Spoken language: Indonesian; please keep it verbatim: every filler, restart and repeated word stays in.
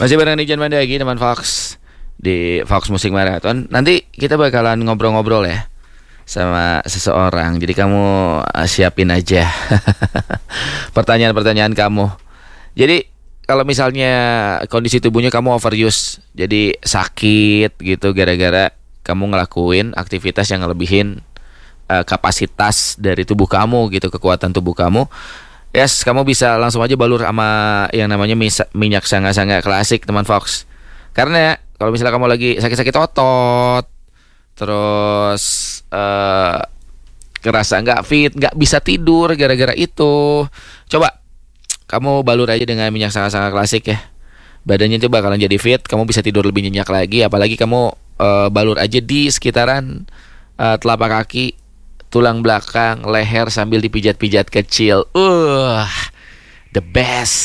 Masih bareng Dijan Mandagi teman Fox di Fox Musik Marathon. Nanti kita bakalan ngobrol-ngobrol ya sama seseorang. Jadi kamu uh, siapin aja pertanyaan-pertanyaan kamu. Jadi kalau misalnya kondisi tubuhnya kamu overuse, jadi sakit gitu gara-gara kamu ngelakuin aktivitas yang ngelebihin uh, kapasitas dari tubuh kamu gitu, kekuatan tubuh kamu. Yes, kamu bisa langsung aja balur sama yang namanya misa, minyak sanga-sanga klasik teman Fox. Karena kalau misalnya kamu lagi sakit-sakit otot, terus uh, kerasa nggak fit, nggak bisa tidur gara-gara itu, coba kamu balur aja dengan minyak sanga-sanga klasik ya. Badannya tuh bakalan jadi fit, kamu bisa tidur lebih nyenyak lagi. Apalagi kamu uh, balur aja di sekitaran uh, telapak kaki, tulang belakang, leher sambil dipijat-pijat kecil. Uh, the best.